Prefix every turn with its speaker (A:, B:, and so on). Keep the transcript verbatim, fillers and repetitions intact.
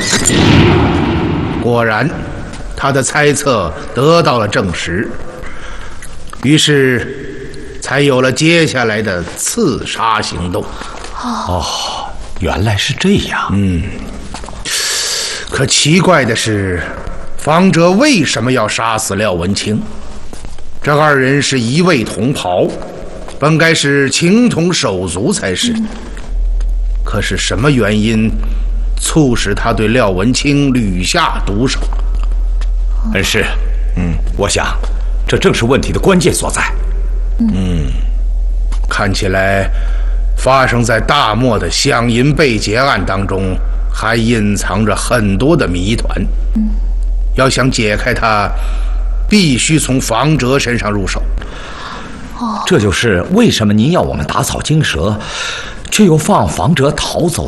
A: 果然，他的猜测得到了证实，于是才有了接下来的刺杀行动。
B: 哦，原来是这样。
A: 嗯，可奇怪的是，方哲为什么要杀死廖文清？这二人是一位同袍，本该是情同手足才是。嗯、可是什么原因促使他对廖文清屡下毒手？
B: 恩师，嗯，我想这正是问题的关键所在。
A: 嗯，看起来发生在大漠的响银被劫案当中，还隐藏着很多的谜团。嗯，要想解开它，必须从房哲身上入手。
B: 哦，这就是为什么您要我们打草惊蛇，却又放房哲逃走